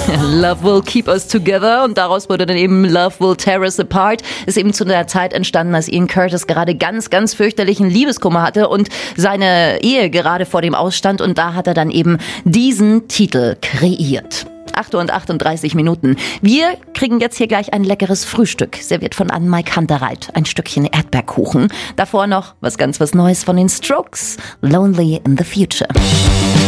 Love Will Keep Us Together und daraus wurde dann eben Love Will Tear Us Apart. Ist eben zu der Zeit entstanden, als Ian Curtis gerade ganz, ganz fürchterlichen Liebeskummer hatte und seine Ehe gerade vor dem Ausstand und da hat er dann eben diesen Titel kreiert. 8:38 Uhr. Wir kriegen jetzt hier gleich ein leckeres Frühstück, serviert von Anne-Mai Kantereit. Ein Stückchen Erdbeerkuchen. Davor noch was Neues von den Strokes. Lonely in the Future.